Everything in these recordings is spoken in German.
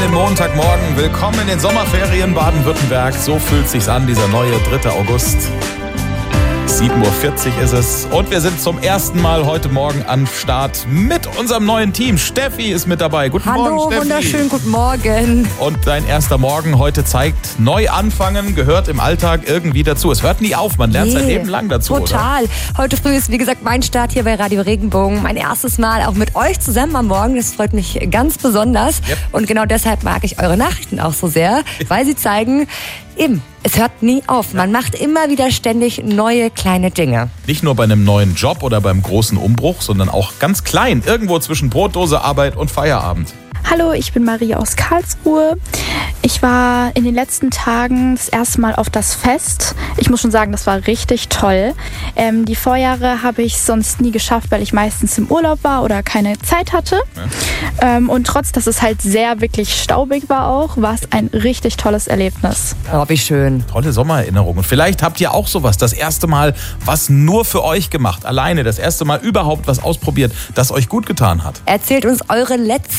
Montagmorgen, willkommen in den Sommerferien Baden-Württemberg. So fühlt sich's an, dieser neue 3. August. 7.40 Uhr ist es und wir sind zum ersten Mal heute Morgen am Start mit unserem neuen Team. Steffi ist mit dabei. Guten Morgen, Steffi. Hallo, wunderschönen guten Morgen. Und dein erster Morgen heute zeigt, neu anfangen gehört im Alltag irgendwie dazu. Es hört nie auf, man lernt sein Leben lang dazu, total. Oder? Heute früh ist, wie gesagt, mein Start hier bei Radio Regenbogen. Mein erstes Mal auch mit euch zusammen am Morgen. Das freut mich ganz besonders. Yep. Und genau deshalb mag ich eure Nachrichten auch so sehr, weil sie zeigen, eben, es hört nie auf. Man macht immer wieder ständig neue kleine Dinge. Nicht nur bei einem neuen Job oder beim großen Umbruch, sondern auch ganz klein, irgendwo zwischen Brotdose, Arbeit und Feierabend. Hallo, ich bin Marie aus Karlsruhe. Ich war in den letzten Tagen das erste Mal auf das Fest. Ich muss schon sagen, das war richtig toll. Die Vorjahre habe ich sonst nie geschafft, weil ich meistens im Urlaub war oder keine Zeit hatte. Ja. Und trotz, dass es halt sehr wirklich staubig war auch, war es ein richtig tolles Erlebnis. Oh, wie schön. Tolle Sommererinnerung. Und vielleicht habt ihr auch sowas, das erste Mal was nur für euch gemacht, alleine, das erste Mal überhaupt was ausprobiert, das euch gut getan hat. Erzählt uns eure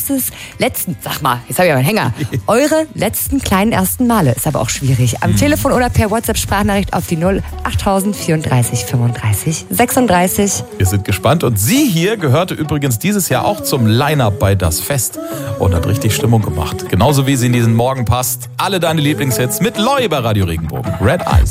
eure letzten kleinen ersten Male. Ist aber auch schwierig. Am Telefon oder per WhatsApp-Sprachnachricht auf die 08000 34 35 36. Wir sind gespannt und sie hier gehörte übrigens dieses Jahr auch zum Line-Up bei Das Fest und hat richtig Stimmung gemacht. Genauso wie sie in diesen Morgen passt. Alle deine Lieblingshits mit Loi bei Radio Regenbogen. Red Eyes.